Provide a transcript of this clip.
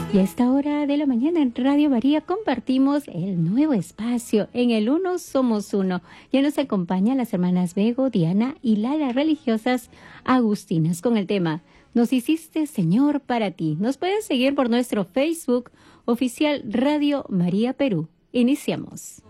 Y a esta hora de la mañana en Radio María compartimos el nuevo espacio en el Uno Somos Uno. Ya nos acompañan las hermanas Bego, Diana y Lara, religiosas agustinas, con el tema Nos hiciste Señor para ti. Nos pueden seguir por nuestro Facebook oficial Radio María Perú. Iniciamos.